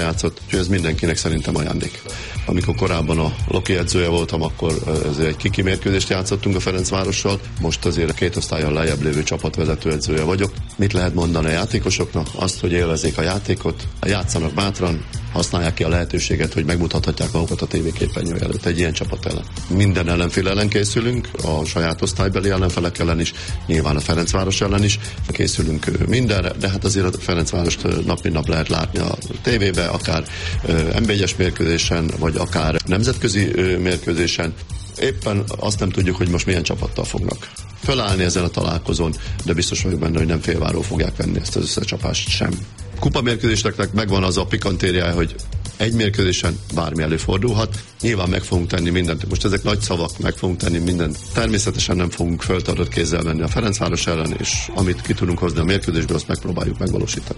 játszott, úgyhogy ez mindenkinek szerintem ajándék. Amikor korábban a Loki edzője voltam, akkor ezért egy kiki mérkőzést játszottunk a Ferencvárossal, most azért a 2 osztállyal lejjebb lévő csapatvezető edzője vagyok. Mit lehet mondani a játékosoknak? Azt, hogy élvezzék a játékot, játszanak bátran, használják ki a lehetőséget, hogy megmutathatják magukat a tévéképernyő előtt egy ilyen csapat ellen. Minden ellenfél ellen készülünk, a saját osztálybeli ellenfelek ellen is, nyilván a Ferencváros ellen is készülünk mindenre, de hát azért a Ferencvárost nap mint nap lehet látni a tévébe, akár NB1-es mérkőzésen, vagy akár nemzetközi mérkőzésen. Éppen azt nem tudjuk, hogy most milyen csapattal fognak fölállni ezen a találkozón, de biztos vagyok benne, hogy nem félváról fogják venni ezt az összecsapást sem. Kupamérkőzéseknek megvan az a pikantériája, hogy egy mérkőzésen bármi előfordulhat. Nyilván meg fogunk tenni mindent. Most ezek nagy szavak, meg fogunk tenni mindent. Természetesen nem fogunk föltartott kézzel venni a Ferencváros ellen, és amit ki tudunk hozni a mérkőzésből, azt megpróbáljuk megvalósítani.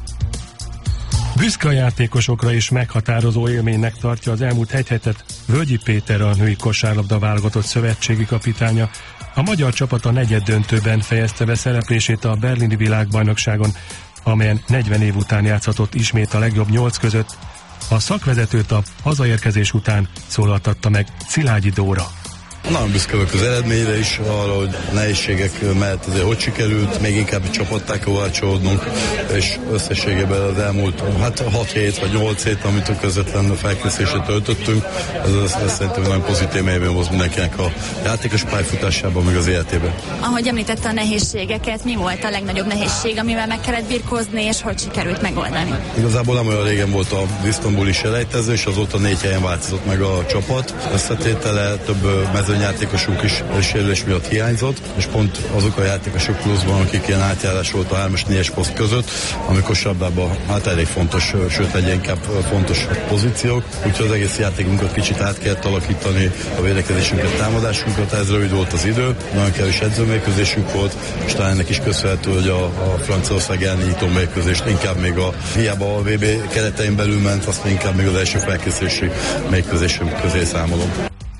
Büszke a játékosokra is meghatározó élménynek tartja az elmúlt egy hetet Völgyi Péter, a női kosárlabda válogatott szövetségi kapitánya. A magyar csapat a negyeddöntőben fejezte be szereplését a berlini világbajnokságon, amelyen 40 év után játszhatott ismét a legjobb 8 között. A szakvezetőt a hazaérkezés után szólaltatta meg Szilágyi Dóra. Nagyon büszke vagyok az eredményre is, arra, hogy nehézségek mellett azért hogy sikerült, még inkább a csapattá kovácsolódnunk, és összességében az elmúlt 6 hét vagy 8 hét, amit a közvetlen felkészülésre töltöttünk, ez szerintem nagyon pozitív élmény volt mindenkinek a játékos pályafutásában, meg az életében. Ahogy említette a nehézségeket, mi volt a legnagyobb nehézség, amivel meg kellett birkózni, és hogy sikerült megoldani? Igazából nem olyan régen volt az isztambuli selejtező, és azóta 4 helyen változott meg a csapat összetétele, több játékosunk is sérülés miatt hiányzott, és pont azok a játékosok pluszban, akik ilyen átjárás volt a 3-as 4-es poszt között, amikor sabdában elég fontos, sőt egyre inkább fontos pozíciók, úgyhogy az egész játékunkat kicsit át kellett alakítani, a védekezésünket, támadásunkat, ez rövid volt az idő, nagyon kevés edzőmérkőzésünk volt, és talán ennek is köszönhető, hogy a Franciaország elleni nyitó mérkőzést inkább még hiába a VB keretein belül ment, azt inkább még az első felkészülési mérkőzésünk közé számolom.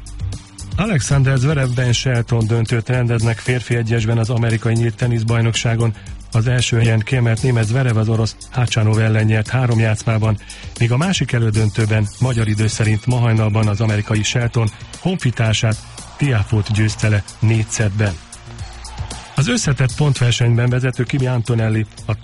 Alexander Zverev Ben Shelton döntőt rendeznek férfi egyesben az amerikai nyílt teniszbajnokságon. Az első helyen kiemelt német Zverev az orosz Hácsánov ellen nyert 3 játszmában, míg a másik elődöntőben magyar idő szerint ma hajnalban az amerikai Shelton honfitársát Tiafót győzte le 4 szettben. Az összetett pontversenyben vezető Kimi Antonelli a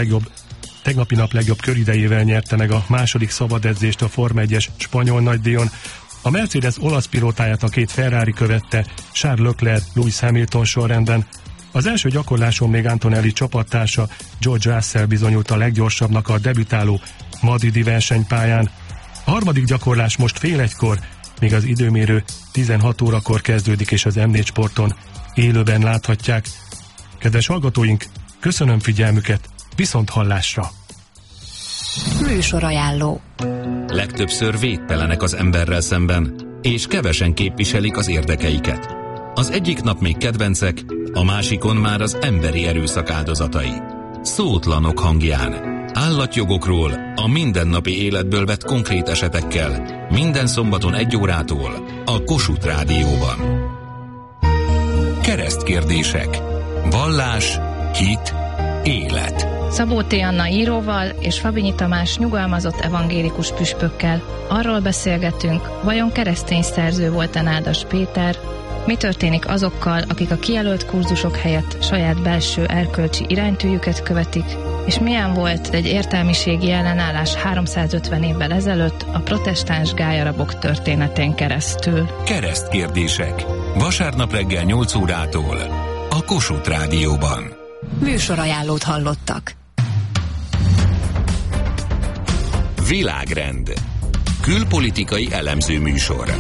tegnapi nap legjobb köridejével nyerte meg a második szabadedzést a Forma 1-es spanyol nagydíjon. A Mercedes olasz pilótáját a 2 Ferrari követte, Charles Leclerc, Lewis Hamilton sorrendben. Az első gyakorláson még Antonelli csapattársa George Russell bizonyult a leggyorsabbnak a debütáló madridi versenypályán. A harmadik gyakorlás most fél 1-kor, míg az időmérő 16 órakor kezdődik, és az M4 Sporton élőben láthatják. Kedves hallgatóink, köszönöm figyelmüket, viszont hallásra! Műsorajánló. Legtöbbször védtelenek az emberrel szemben, és kevesen képviselik az érdekeiket. Az egyik nap még kedvencek, a másikon már az emberi erőszak áldozatai. Szótlanok hangján. Állatjogokról, a mindennapi életből vett konkrét esetekkel. Minden szombaton 1 órától a Kossuth Rádióban. Keresztkérdések. Vallás, hit, élet. Szabó T. Anna íróval és Fabinyi Tamás nyugalmazott evangélikus püspökkel arról beszélgetünk, vajon keresztény szerző volt-e Nádas Péter, mi történik azokkal, akik a kijelölt kurzusok helyett saját belső erkölcsi iránytűjüket követik, és milyen volt egy értelmiségi ellenállás 350 évvel ezelőtt a protestáns gályarabok történetén keresztül. Keresztkérdések. Vasárnap reggel 8 órától a Kossuth Rádióban. Műsorajánlót hallottak. Világrend. Külpolitikai elemző műsor.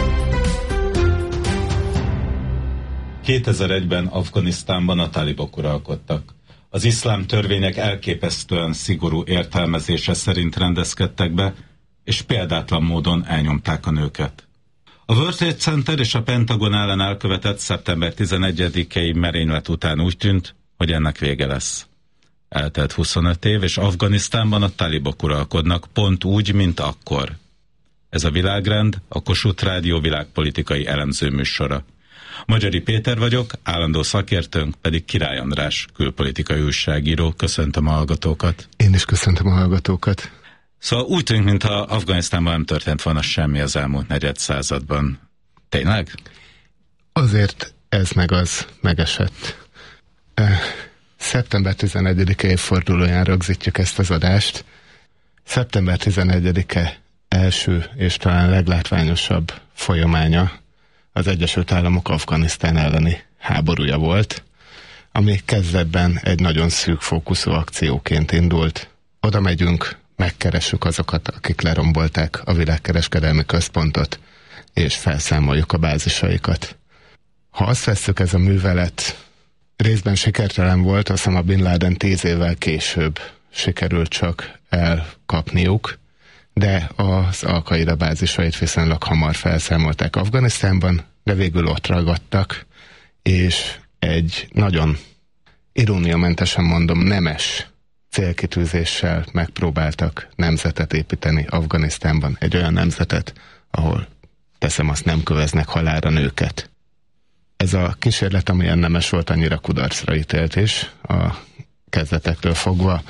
2001-ben Afganisztánban a tálibok uralkodtak. Az iszlám törvények elképesztően szigorú értelmezése szerint rendezkedtek be, és példátlan módon elnyomták a nőket. A World Trade Center és a Pentagon ellen elkövetett szeptember 11-i merénylet után úgy tűnt, hogy ennek vége lesz. Eltelt 25 év, és Afganisztánban a tálibok uralkodnak, pont úgy, mint akkor. Ez a Világrend, a Kossuth Rádió világpolitikai elemző műsora. Magyari Péter vagyok, állandó szakértőnk pedig Király András, külpolitikai újságíró. Köszöntöm a hallgatókat. Én is köszöntöm a hallgatókat. Szóval úgy tűnik, mintha Afganisztánban nem történt volna semmi az elmúlt negyed században. Tényleg? Azért ez meg az megesett. Szeptember 11-e évfordulóján rögzítjük ezt az adást. Szeptember 11-e első és talán leglátványosabb folyamánya az Egyesült Államok Afganisztán elleni háborúja volt, ami kezdetben egy nagyon szűk fókuszú akcióként indult. Oda megyünk, megkeressük azokat, akik lerombolták a világkereskedelmi központot, és felszámoljuk a bázisaikat. Ha azt vesszük, ez a művelet részben sikertelen volt, Osama Bin Laden 10 évvel később sikerült csak elkapniuk, de az Al-Qaida bázisait viszonylag hamar felszámolták Afganisztánban, de végül ott ragadtak, és egy nagyon iróniamentesen mondom, nemes célkitűzéssel megpróbáltak nemzetet építeni Afganisztánban. Egy olyan nemzetet, ahol teszem azt, nem köveznek halálra nőket. Ez a kísérlet, amilyen nemes volt, annyira kudarcra ítélt is. A kezdetektől fogva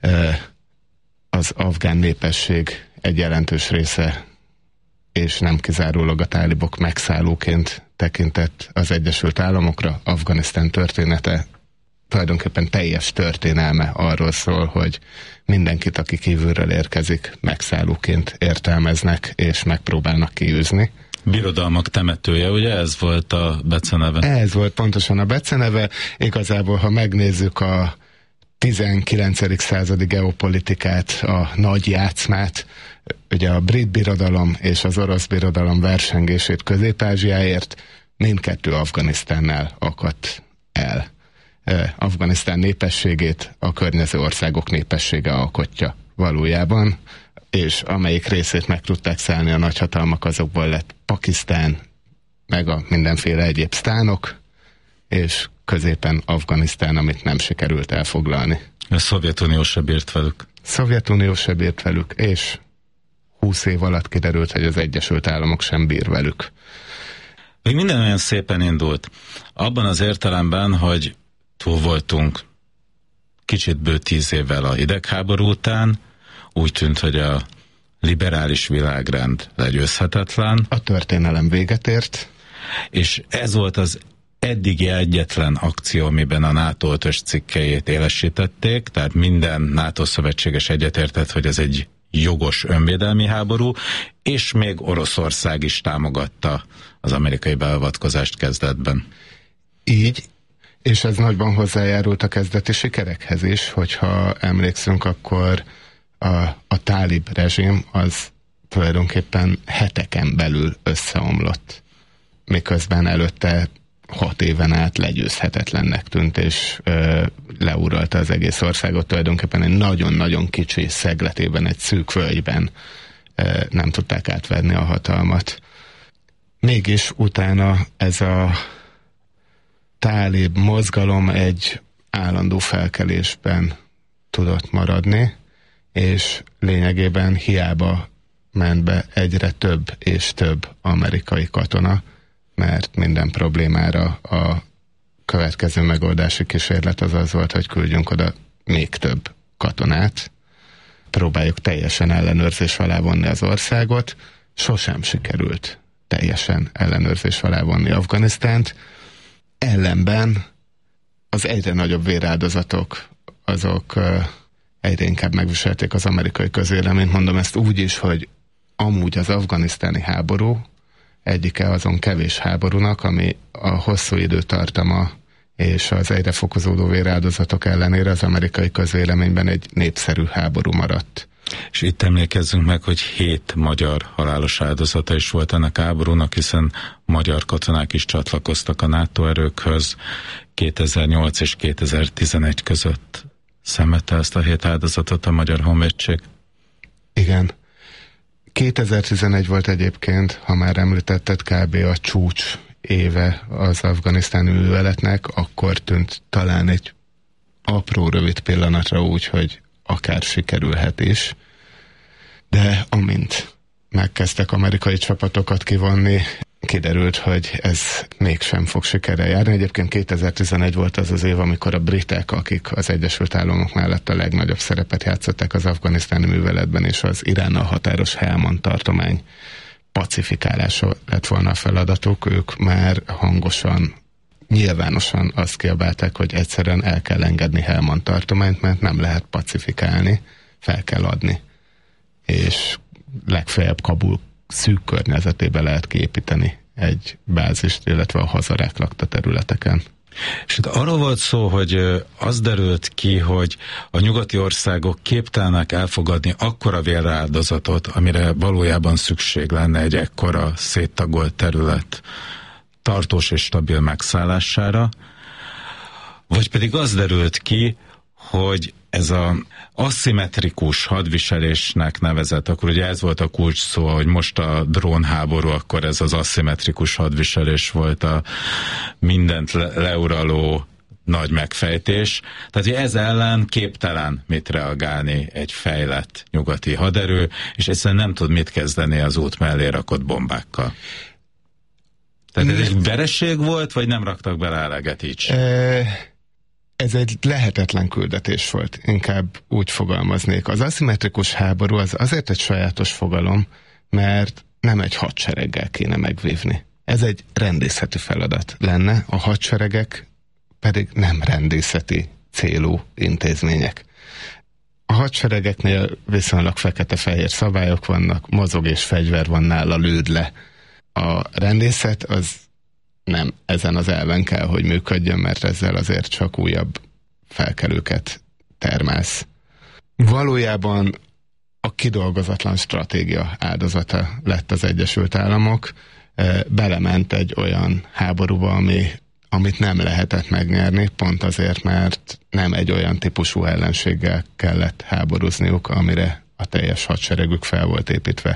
az afgán népesség egy jelentős része, és nem kizárólag a tálibok megszállóként tekintett az Egyesült Államokra. Afganisztán története tulajdonképpen teljes történelme arról szól, hogy mindenkit, aki kívülről érkezik, megszállóként értelmeznek, és megpróbálnak kiűzni. Birodalmak temetője, ugye ez volt a beceneve? Ez volt pontosan a beceneve. Igazából, ha megnézzük a 19. századi geopolitikát, a nagy játszmát, ugye a brit birodalom és az orosz birodalom versengését Közép-Ázsiáért, mindkettő Afganisztánnál akadt el. Afganisztán népességét a környező országok népessége alkotja valójában, és amelyik részét meg tudták szállni a nagyhatalmak, azokból lett Pakisztán, meg a mindenféle egyéb sztánok, és középen Afganisztán, amit nem sikerült elfoglalni. A Szovjetunió se bírt velük. Szovjetunió se bírt velük, és 20 év alatt kiderült, hogy az Egyesült Államok sem bír velük. Még minden olyan szépen indult. Abban az értelemben, hogy túl voltunk kicsit bő 10 évvel a hidegháború után, úgy tűnt, hogy a liberális világrend legyőzhetetlen. A történelem véget ért. És ez volt az eddigi egyetlen akció, amiben a NATO 5-ös cikkelyét élesítették, tehát minden NATO szövetséges egyetértett, hogy ez egy jogos önvédelmi háború, és még Oroszország is támogatta az amerikai beavatkozást kezdetben. Így, és ez nagyban hozzájárult a kezdeti sikerekhez is, hogyha emlékszünk, akkor a tálib rezsim az tulajdonképpen heteken belül összeomlott, miközben előtte 6 éven át legyőzhetetlennek tűnt, és leuralta az egész országot, tulajdonképpen egy nagyon-nagyon kicsi szegletében, egy szűk völgyben nem tudták átvenni a hatalmat. Mégis utána ez a tálib mozgalom egy állandó felkelésben tudott maradni, és lényegében hiába ment be egyre több és több amerikai katona, mert minden problémára a következő megoldási kísérlet az volt, hogy küldjünk oda még több katonát, próbáljuk teljesen ellenőrzés alá vonni az országot. Sosem sikerült teljesen ellenőrzés alá vonni Afganisztánt. Ellenben az egyre nagyobb véráldozatok, azok egyre inkább megviselték az amerikai közvéleményt. Mondom ezt úgy is, hogy amúgy az afganisztáni háború egyike azon kevés háborúnak, ami a hosszú időtartama és az egyre fokozódó véráldozatok ellenére az amerikai közvéleményben egy népszerű háború maradt. És itt emlékezzünk meg, hogy 7 magyar halálos áldozata is volt ennek a háborúnak, hiszen magyar katonák is csatlakoztak a NATO erőkhöz 2008 és 2011 között. Szenvedte ezt a 7 áldozatot a Magyar Honvédség? Igen. 2011 volt egyébként, ha már említetted, kb. A csúcs éve az afganisztáni műveletnek, akkor tűnt talán egy apró, rövid pillanatra úgy, hogy akár sikerülhet is. De amint megkezdtek amerikai csapatokat kivonni kiderült, hogy ez mégsem fog sikerrel járni. Egyébként 2011 volt az az év, amikor a britek, akik az Egyesült Államok mellett a legnagyobb szerepet játszották az afganisztáni műveletben, és az Iránnal határos Helmand tartomány pacifikálása lett volna a feladatuk, ők már hangosan, nyilvánosan azt kiabálták, hogy egyszerűen el kell engedni Helmand tartományt, mert nem lehet pacifikálni, fel kell adni. És legfeljebb Kabul szűk környezetébe lehet kiépíteni egy bázist, illetve a hazarák lakta területeken. És itt arról volt szó, hogy az derült ki, hogy a nyugati országok képtelenek elfogadni akkora véráldozatot, amire valójában szükség lenne egy ekkora széttagolt terület tartós és stabil megszállására, vagy pedig az derült ki, hogy ez a aszimmetrikus hadviselésnek nevezett, akkor ugye ez volt a kulcs szó, hogy most a drónháború, akkor ez az aszimmetrikus hadviselés volt a mindent leuraló nagy megfejtés. Tehát, hogy ez ellen képtelen mit reagálni egy fejlett nyugati haderő, és egyszerűen nem tud mit kezdeni az út mellé rakott bombákkal. Tehát ez egy vereség volt, vagy nem raktak bele eleget így? Ez egy lehetetlen küldetés volt, inkább úgy fogalmaznék. Az aszimmetrikus háború az azért egy sajátos fogalom, mert nem egy hadsereggel kéne megvívni. Ez egy rendészeti feladat lenne, a hadseregek pedig nem rendészeti célú intézmények. A hadseregeknél viszonylag fekete-fehér szabályok vannak, mozog és fegyver van nála, lőd le. A rendészet az nem ezen az elven kell, hogy működjön, mert ezzel azért csak újabb felkelőket termelsz. Valójában a kidolgozatlan stratégia áldozata lett az Egyesült Államok, belement egy olyan háborúba, amit nem lehetett megnyerni, pont azért, mert nem egy olyan típusú ellenséggel kellett háborúzniuk, amire a teljes hadseregük fel volt építve.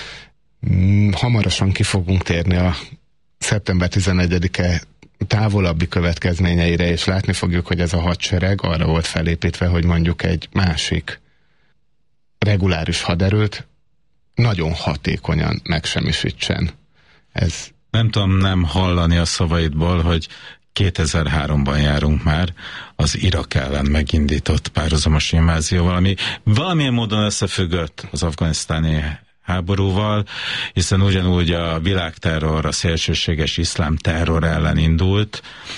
Hamarosan ki fogunk térni a szeptember 11-e távolabbi következményeire, és látni fogjuk, hogy ez a hadsereg arra volt felépítve, hogy mondjuk egy másik reguláris haderőt nagyon hatékonyan megsemmisítsen. Ez nem tudom nem hallani a szavaidból, hogy 2003-ban járunk már az Irak ellen megindított párhuzamos invázióval, ami valamilyen módon összefüggött az afganisztáni háborúval, hiszen ugyanúgy a világterror, a szélsőséges iszlám terror ellen indult,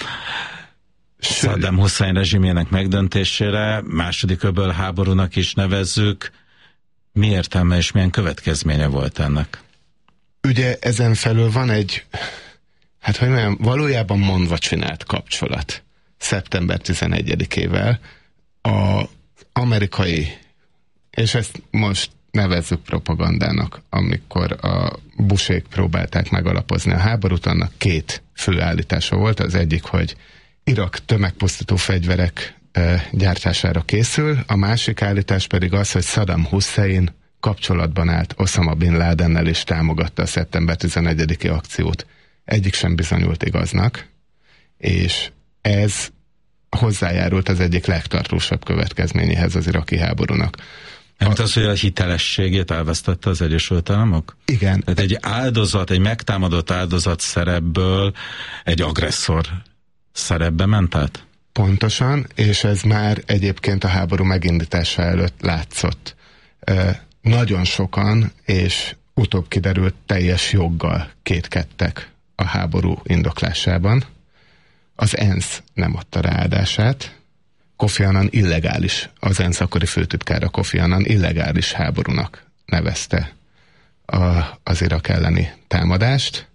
Saddam Hussein rezsimjének megdöntésére, második öböl háborúnak is nevezzük. Mi értelme és milyen következménye volt ennek? Ugye ezen felül van egy, hát hogy mondjam, valójában mondva csinált kapcsolat szeptember 11-ével az amerikai, és ezt most nevezzük propagandának, amikor a Bushék próbálták megalapozni a háborút, annak két fő állítása volt. Az egyik, hogy Irak tömegpusztító fegyverek gyártására készül, a másik állítás pedig az, hogy Saddam Hussein kapcsolatban állt Osama Bin Ladennel és támogatta a szeptember 11-i akciót. Egyik sem bizonyult igaznak, és ez hozzájárult az egyik legtartósabb következményéhez az iraki háborúnak. Mert az, hogy a hitelességét elvesztette az Egyesült Államok? Igen. Tehát egy áldozat, egy megtámadott áldozat szerepből egy agresszor szerepbe ment át? Pontosan, és ez már egyébként a háború megindítása előtt látszott. Nagyon sokan, és utóbb kiderült teljes joggal kétkedtek a háború indoklásában. Az ENSZ nem adta rá áldását. Kofi Annan illegális, az ENSZ akkori főtitkára Kofi Annan illegális háborúnak nevezte az Irak elleni támadást.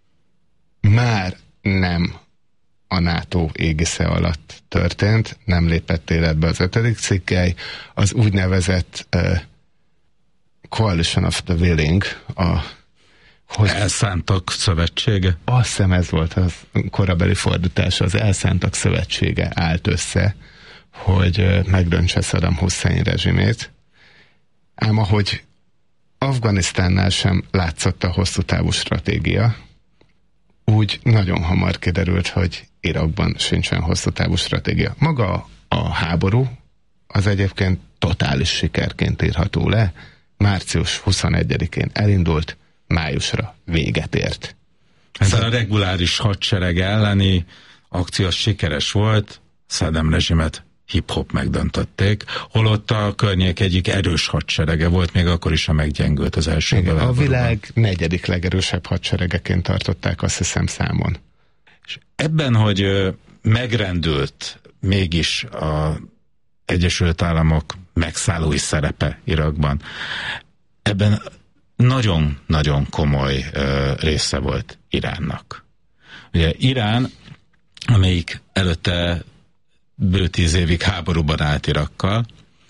Már nem a NATO égisze alatt történt, nem lépett életbe az 5. cikkely, az úgynevezett Coalition of the Willing, Elszántak szövetsége? Azt hiszem ez volt a korabeli fordítása, az Elszántak szövetsége állt össze, hogy megdöntse Saddam Hussein rezsimét. Ám ahogy Afganisztánnál sem látszott a hosszú távú stratégia, úgy nagyon hamar kiderült, hogy Irakban sincsen hosszú távú stratégia. Maga a háború az egyébként totális sikerként írható le. Március 21-én elindult, májusra véget ért. Ez a reguláris hadsereg elleni akció sikeres volt, Saddam rezsimet hip-hop megdöntötték, holott a környék egyik erős hadserege volt, még akkor is, ha meggyengült az első világban. A világ 4. legerősebb hadseregeként tartották, azt hiszem, számon. És ebben, hogy megrendült mégis az Egyesült Államok megszállói szerepe Irakban, ebben nagyon-nagyon komoly része volt Iránnak. Ugye Irán, amelyik előtte bő 10 évig háborúban állt Irakkal,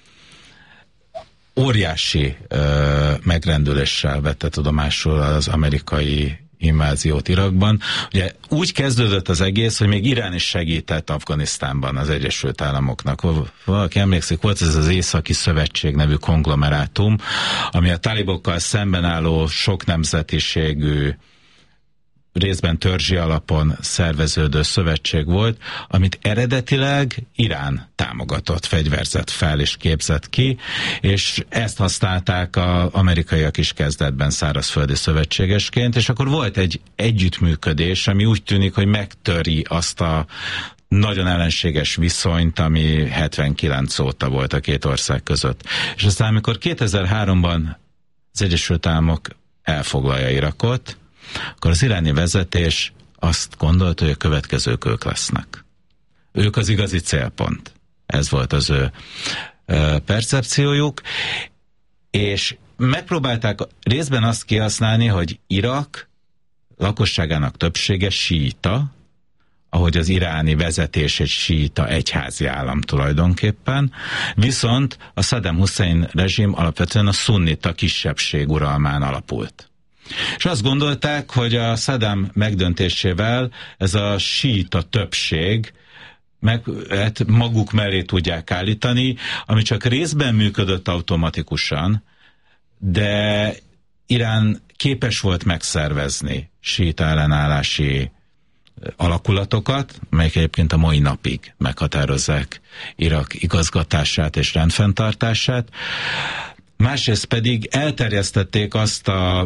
óriási megrendüléssel vette tudomásul az amerikai inváziót Irakban. Ugye úgy kezdődött az egész, hogy még Irán is segített Afganisztánban az Egyesült Államoknak. Valaki emlékszik, volt ez az Északi Szövetség nevű konglomerátum, ami a talibokkal szemben álló sok nemzetiségű, részben törzsi alapon szerveződő szövetség volt, amit eredetileg Irán támogatott, fegyverzett fel és képzett ki, és ezt használták az amerikaiak is kezdetben szárazföldi szövetségesként, és akkor volt egy együttműködés, ami úgy tűnik, hogy megtöri azt a nagyon ellenséges viszonyt, ami 79 óta volt a két ország között. És aztán, amikor 2003-ban az Egyesült Államok elfoglalja Irakot, akkor az iráni vezetés azt gondolta, hogy a következők ők lesznek. Ők az igazi célpont. Ez volt az ő percepciójuk, és megpróbálták részben azt kihasználni, hogy Irak lakosságának többsége síita, ahogy az iráni vezetés egy síita egyházi állam tulajdonképpen, viszont a Saddam Hussein rezsim alapvetően a szunnita kisebbség uralmán alapult. És azt gondolták, hogy a Saddam megdöntésével ez a síita többség maguk mellé tudják állítani, ami csak részben működött automatikusan, de Irán képes volt megszervezni síita ellenállási alakulatokat, melyek egyébként a mai napig meghatározzák Irak igazgatását és rendfenntartását. Másrészt pedig elterjesztették azt a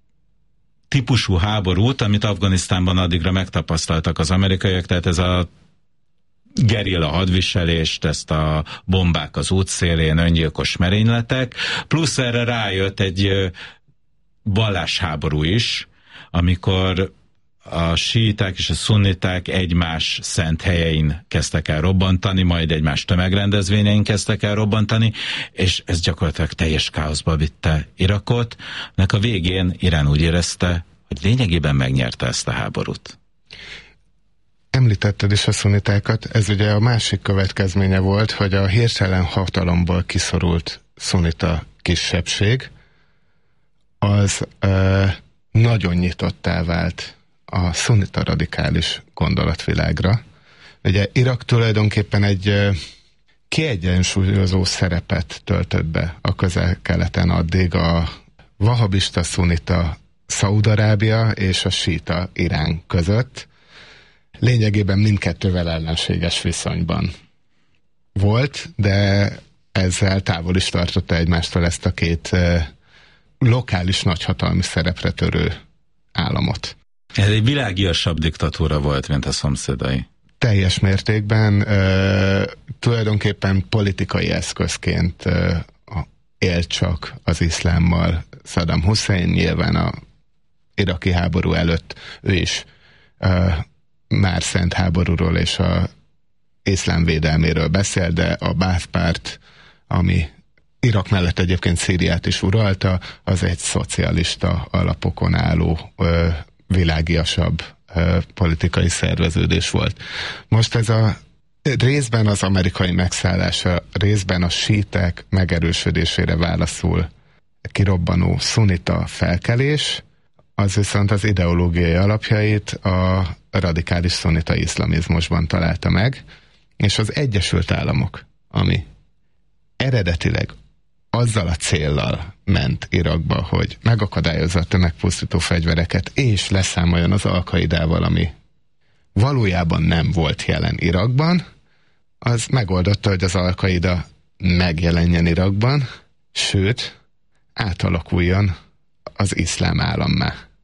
típusú háborút, amit Afganisztánban addigra megtapasztaltak az amerikaiak, tehát ez a gerilla hadviselést, ezt a bombák az útszélén, öngyilkos merényletek, plusz erre rájött egy vallásháború is, amikor a síiták és a szunniták egymás szent helyein kezdtek el robbantani, majd egymás tömegrendezvényein kezdtek el robbantani, és ez gyakorlatilag teljes káoszba vitte Irakot, nek a végén Irán úgy érezte, hogy lényegében megnyerte ezt a háborút. Említetted is a szunnitákat, ez ugye a másik következménye volt, hogy a hirtelen hatalomból kiszorult szunnita kisebbség az nagyon nyitottá vált a szunnita radikális gondolatvilágra. Ugye Irak tulajdonképpen egy kiegyensúlyozó szerepet töltött be a Közel-Keleten addig a vahabista szunnita Szaúd-Arábia és a síita Irán között. Lényegében mindkettővel ellenséges viszonyban volt, de ezzel távol is tartotta egymástól ezt a két lokális nagyhatalmi szerepre törő államot. Ez egy világiasabb diktatúra volt, mint a szomszédai. Teljes mértékben tulajdonképpen politikai eszközként élt csak az iszlámmal Saddam Hussein, nyilván a iraki háború előtt ő is már szent háborúról és a iszlám védelméről beszél, de a Baath párt, ami Irak mellett egyébként Szíriát is uralta, az egy szocialista alapokon álló világiasabb politikai szerveződés volt. Most ez a részben az amerikai megszállása, részben a síiták megerősödésére válaszul kirobbanó szunita felkelés, az viszont az ideológiai alapjait a radikális szunita iszlamizmusban találta meg, és az Egyesült Államok, ami eredetileg azzal a céllal ment Irakba, hogy megakadályozza a tömegpusztító fegyvereket, és leszámoljon az Al-Qaidával, ami valójában nem volt jelen Irakban, az megoldotta, hogy az Al-Qaida megjelenjen Irakban, sőt, átalakuljon az iszlám állammá.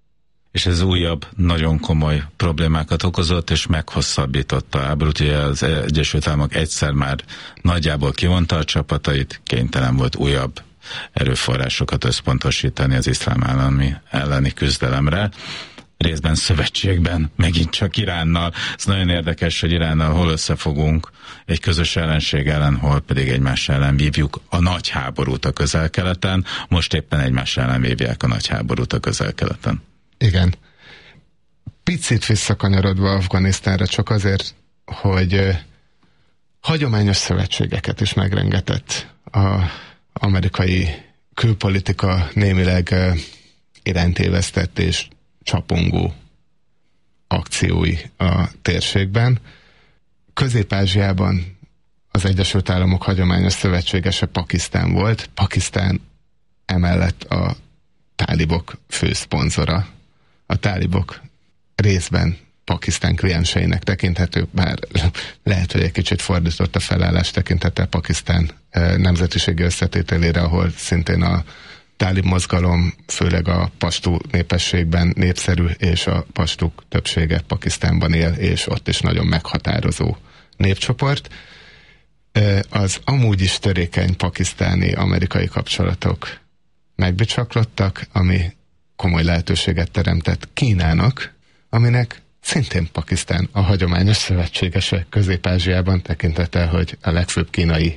És ez újabb, nagyon komoly problémákat okozott, és meghosszabbította a háborút. Ugye az Egyesült Államok egyszer már nagyjából kivonta a csapatait, kénytelen volt újabb erőforrásokat összpontosítani az iszlám állami elleni küzdelemre. Részben szövetségben, megint csak Iránnal. Ez nagyon érdekes, hogy Iránnal hol összefogunk egy közös ellenség ellen, hol pedig egymás ellen vívjuk a nagy háborút a Közel-Keleten. Most éppen egymás ellen vívják a nagy háborút a Közel-Keleten. Igen. Picit visszakanyarodva Afganisztánra, csak azért, hogy hagyományos szövetségeket is megrengetett az amerikai külpolitika némileg iránytévesztett és csapongó akciói a térségben. Közép-Ázsiában az Egyesült Államok hagyományos szövetségese Pakisztán volt. Pakisztán emellett a tálibok főszponzora. A tálibok részben Pakisztán klienseinek tekinthetők, bár lehet, hogy egy kicsit fordított a felállás tekintettel Pakisztán nemzetiségi összetételére, ahol szintén a tálib mozgalom főleg a pastú népességben népszerű, és a pastuk többsége Pakisztánban él, és ott is nagyon meghatározó népcsoport. Az amúgy is törékeny pakisztáni-amerikai kapcsolatok megbicsaklottak, ami komoly lehetőséget teremtett Kínának, aminek szintén Pakisztán a hagyományos szövetségese Közép-Ázsiában, tekintettel, hogy a legfőbb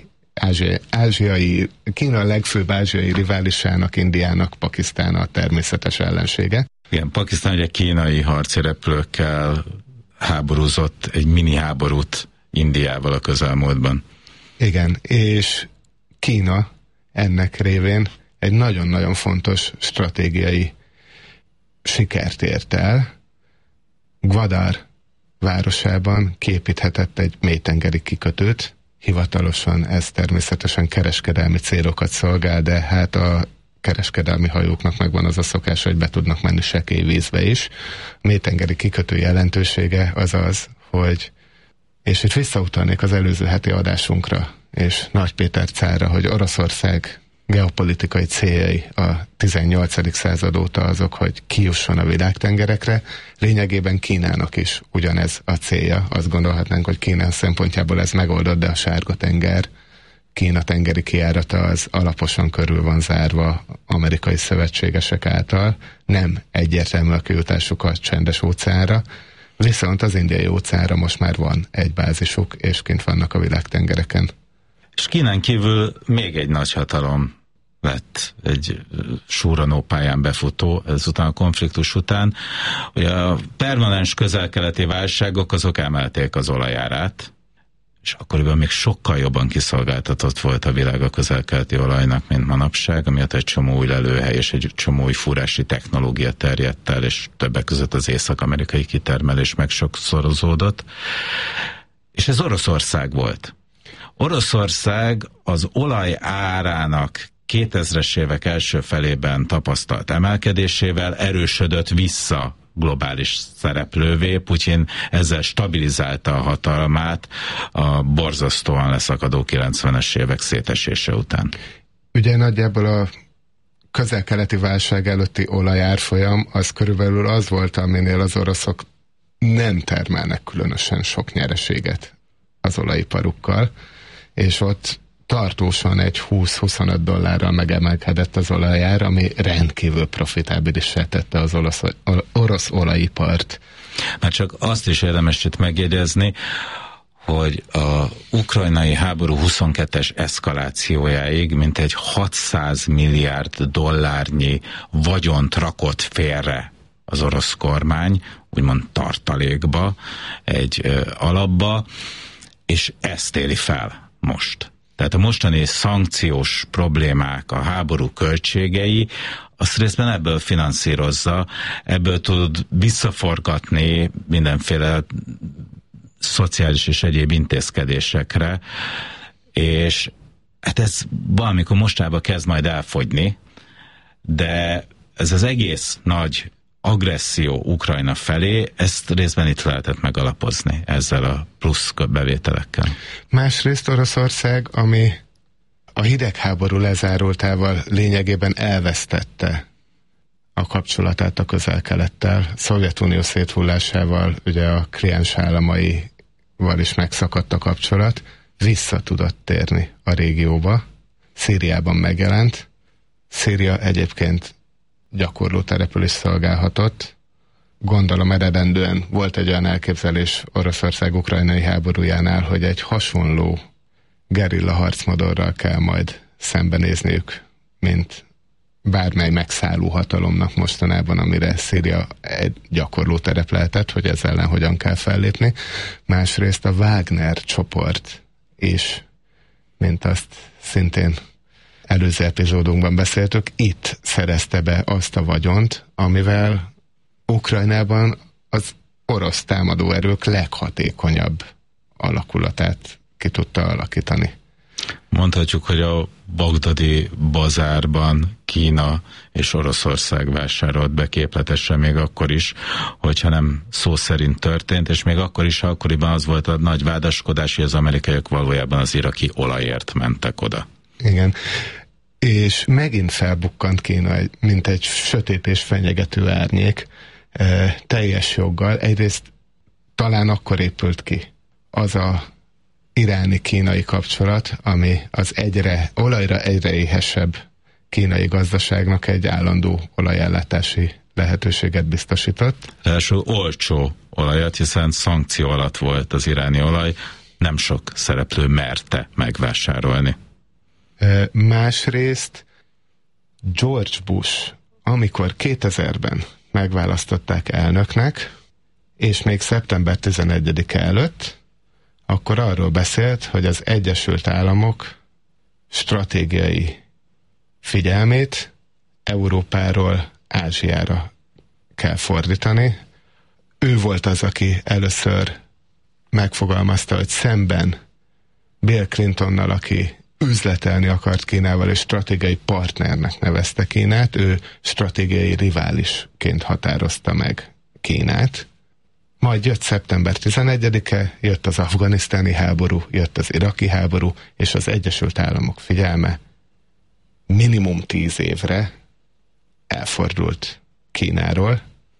Kína a legfőbb ázsiai riválisának, Indiának Pakisztán a természetes ellensége. Igen, Pakisztán ugye kínai harci repülőkkel háborúzott egy mini háborút Indiával a közelmúltban. Igen, és Kína ennek révén egy nagyon-nagyon fontos stratégiai sikert ért el. Gwadar városában képíthetett egy mélytengeri kikötőt. Hivatalosan ez természetesen kereskedelmi célokat szolgál, de hát a kereskedelmi hajóknak megvan az a szokás, hogy be tudnak menni sekély vízbe is. A mélytengeri kikötő jelentősége az az, hogy, és itt visszautalnék az előző heti adásunkra, és Nagy Péter cára, hogy Oroszország geopolitikai céljai a 18. század óta azok, hogy kijusson a világtengerekre. Lényegében Kínának is ugyanez a célja. Azt gondolhatnánk, hogy Kína szempontjából ez megoldott, de a Sárga-tenger, Kína tengeri kijárata az alaposan körül van zárva amerikai szövetségesek által. Nem egyértelmű a kijutásuk a Csendes-óceánra, viszont az Indiai-óceánra most már van egy bázisuk, és kint vannak a világtengereken. És Kínán kívül még egy nagy hatalom lett egy súranópályán befutó ezután a konfliktus után. Ugye a permanens közel-keleti válságok azok emelték az olajárát, és akkoriban még sokkal jobban kiszolgáltatott volt a világ a közel-keleti olajnak, mint manapság, amiatt egy csomó új lelőhely és egy csomó új fúrási technológia terjedt el, és többek között az észak-amerikai kitermelés meg sokszorozódott. És ez Oroszország volt. Oroszország az olaj árának 2000-es évek első felében tapasztalt emelkedésével erősödött vissza globális szereplővé. Putyin ezzel stabilizálta a hatalmát a borzasztóan leszakadó 90-es évek szétesése után. Ugye nagyjából a közel-keleti válság előtti olajárfolyam az körülbelül az volt, aminél az oroszok nem termelnek különösen sok nyereséget az olajiparukkal, és ott tartósan egy $20-25 megemelkedett az olajár, ami rendkívül profitábilissá tette az orosz olajipart. Már csak azt is érdemes itt megjegyezni, hogy a ukrajnai háború 22-es eszkalációjáig mintegy $600 milliárd vagyont rakott félre az orosz kormány, úgymond tartalékba, egy alapba, és ezt éli fel most. Tehát a mostani szankciós problémák, a háború költségei, azt részben ebből finanszírozza, ebből tud visszaforgatni mindenféle szociális és egyéb intézkedésekre, és hát ez valamikor mostában kezd majd elfogyni, de ez az egész nagy agresszió Ukrajna felé, ezt részben itt lehetett megalapozni ezzel a plusz bevételekkel. Másrészt Oroszország, ami a hidegháború lezárultával lényegében elvesztette a a kapcsolatát a Közel-Kelettel. Szovjetunió széthullásával ugye a kliens államaival is megszakadt a kapcsolat, vissza tudott térni a régióba, Szíriában megjelent. Szíria egyébként gyakorló terepül is szolgálhatott. Gondolom eredendően volt egy olyan elképzelés Oroszország ukrajnai háborújánál, hogy egy hasonló gerilla harcmodorral kell majd szembenézniük, mint bármely megszálló hatalomnak mostanában, amire Szíria egy gyakorló terep lehetett, hogy ez ellen hogyan kell fellépni. Másrészt a Wagner csoport is, mint azt szintén előző epizódunkban beszéltük, itt szerezte be azt a vagyont, amivel Ukrajnában az orosz támadóerők leghatékonyabb alakulatát ki tudta alakítani. Mondhatjuk, hogy a bagdadi bazárban Kína és Oroszország vásárolt be képletesen még akkor is, hogyha nem szó szerint történt, és még akkor is, ha akkoriban az volt a nagy vádaskodás, hogy az amerikaiak valójában az iraki olajért mentek oda. Igen. És megint felbukkant Kína, mint egy sötét és fenyegető árnyék, teljes joggal. Egyrészt talán akkor épült ki az a iráni-kínai kapcsolat, ami az olajra egyre éhesebb kínai gazdaságnak egy állandó olajellátási lehetőséget biztosított. Ráadásul olcsó olajat, hiszen szankció alatt volt az iráni olaj, nem sok szereplő merte megvásárolni. Másrészt George Bush, amikor 2000-ben megválasztották elnöknek, és még szeptember 11-e előtt, akkor arról beszélt, hogy az Egyesült Államok stratégiai figyelmét Európáról Ázsiára kell fordítani. Ő volt az, aki először megfogalmazta, hogy szemben Bill Clintonnal, aki üzletelni akart Kínával, és stratégiai partnernek nevezte Kínát, ő stratégiai riválisként határozta meg Kínát. Majd jött szeptember 11-e, jött az afganisztáni háború, jött az iraki háború, és az Egyesült Államok figyelme minimum 10 évre elfordult Kínáról.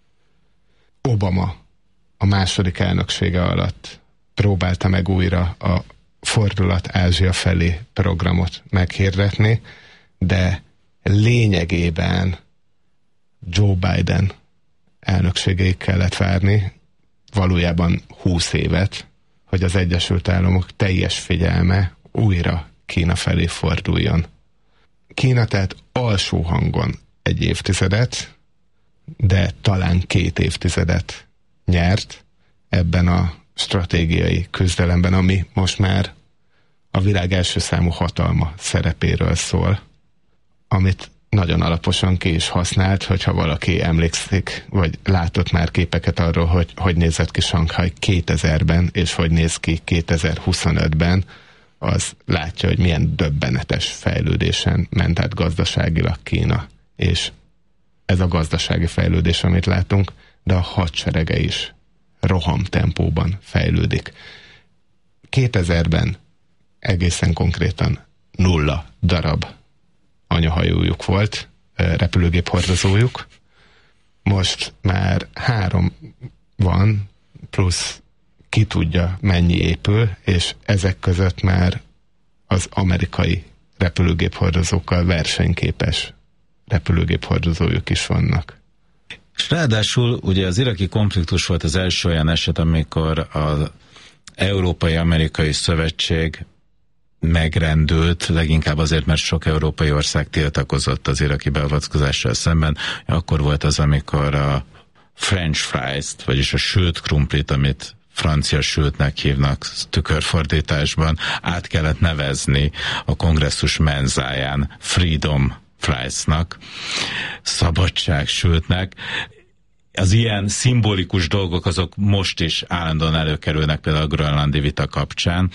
Obama a második elnöksége alatt próbálta meg újra a Fordulat Ázsia felé programot meghirdetni, de lényegében Joe Biden elnökségéig kellett várni, valójában 20 évet, hogy az Egyesült Államok teljes figyelme újra Kína felé forduljon. Kína tehát alsó hangon egy évtizedet, de talán 2 évtizedet nyert ebben a stratégiai küzdelemben, ami most már a világ első számú hatalma szerepéről szól, amit nagyon alaposan ki is használt, hogyha valaki emlékszik, vagy látott már képeket arról, hogy nézett ki Sanghaj 2000-ben, és hogy néz ki 2025-ben, az látja, hogy milyen döbbenetes fejlődésen ment át gazdaságilag Kína. És ez a gazdasági fejlődés, amit látunk, de a hadserege is rohamtempóban fejlődik. 2000-ben egészen konkrétan 0 darab anyahajójuk volt, repülőgép hordozójuk. Most már 3 van, plusz ki tudja mennyi épül, és ezek között már az amerikai repülőgép hordozókkal versenyképes repülőgép hordozójuk is vannak. És ráadásul ugye az iraki konfliktus volt az első olyan eset, amikor az Európai-Amerikai Szövetség megrendült, leginkább azért, mert sok európai ország tiltakozott az iraki beavatkozással szemben. Akkor volt az, amikor a French fries-t, vagyis a sült krumplit, amit francia sültnek hívnak tükörfordításban, át kellett nevezni a kongresszus menzáján Freedom Fries-nak, szabadság sültnek. Az ilyen szimbolikus dolgok azok most is állandóan előkerülnek, például a grönlandi vita kapcsán.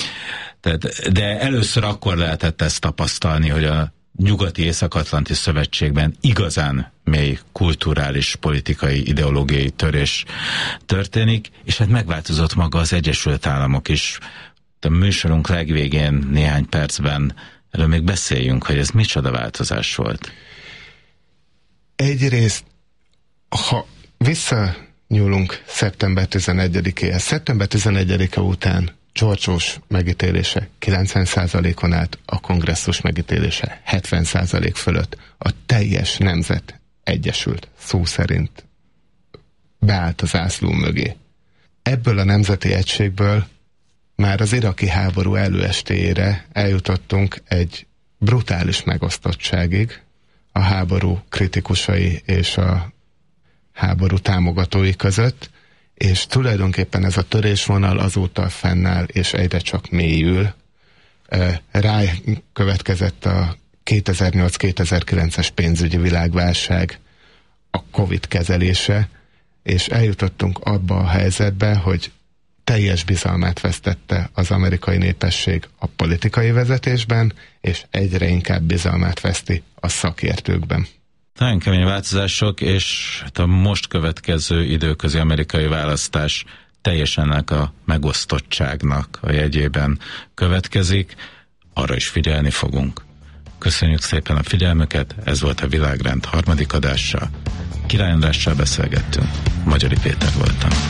De először akkor lehetett ezt tapasztalni, hogy a nyugati Észak-Atlanti Szövetségben igazán mély kulturális, politikai, ideológiai törés történik, és hát megváltozott maga az Egyesült Államok is. A műsorunk legvégén néhány percben erről még beszéljünk, hogy ez micsoda változás volt. Egyrészt, ha visszanyúlunk szeptember 11-éhez, szeptember 11-e után George Bush megítélése 90%-on át, a kongresszus megítélése 70% fölött. A teljes nemzet egyesült, szó szerint beállt az zászló mögé. Ebből a nemzeti egységből már az iraki háború előestéjére eljutottunk egy brutális megosztottságig a háború kritikusai és a háború támogatói között, és tulajdonképpen ez a törésvonal azóta fennáll, és egyre csak mélyül. Rá következett a 2008-2009-es pénzügyi világválság, a Covid kezelése, és eljutottunk abba a helyzetbe, hogy teljes bizalmát vesztette az amerikai népesség a politikai vezetésben, és egyre inkább bizalmát veszti a szakértőkben. Nagyon kemény változások, és a most következő időközi amerikai választás teljesen ennek a megosztottságnak a jegyében következik. Arra is figyelni fogunk. Köszönjük szépen a figyelmüket, ez volt a Világrend harmadik adása. Király Andrással beszélgettünk. Magyari Péter voltam.